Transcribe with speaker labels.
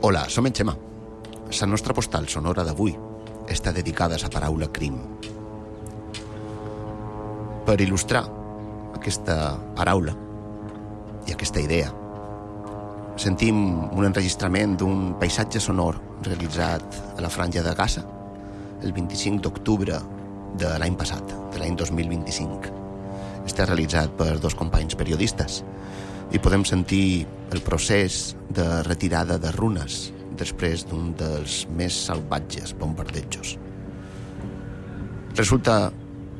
Speaker 1: Hola, som en Xema. La nostra postal sonora d'avui està dedicada a la paraula crim. Per il·lustrar aquesta paraula i aquesta idea, sentim un enregistrament d'un paisatge sonor realitzat a la Franja de Gaza el 25 d'octubre de l'any passat, de l'any 2025. Està realitzat per dos companys periodistes i podem sentir el procés de retirada de runes després d'un dels més salvatges bombardejos. Resulta